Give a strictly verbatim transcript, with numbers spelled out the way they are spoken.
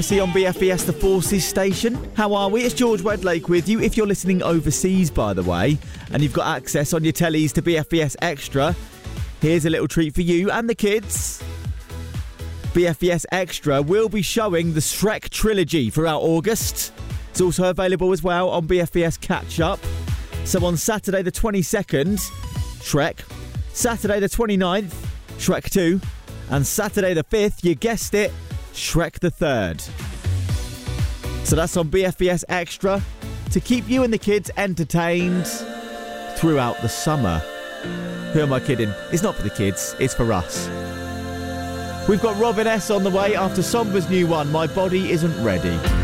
See on B F E S, the Forces station. How are we? It's George Wedlake with you. If you're listening overseas, by the way, and you've got access on your tellies to B F E S Extra, here's a little treat for you and the kids. B F E S Extra will be showing the Shrek trilogy throughout August. It's also available as well on B F E S Catch Up. So on Saturday the twenty-second, Shrek. Saturday the twenty-ninth, Shrek two. And Saturday the fifth, you guessed it, Shrek the third. So that's on B F E S Extra to keep you and the kids entertained throughout the summer. Who am I kidding? It's not for the kids, it's for us. We've got Robin S on the way after Sombra's new one, My Body Isn't Ready.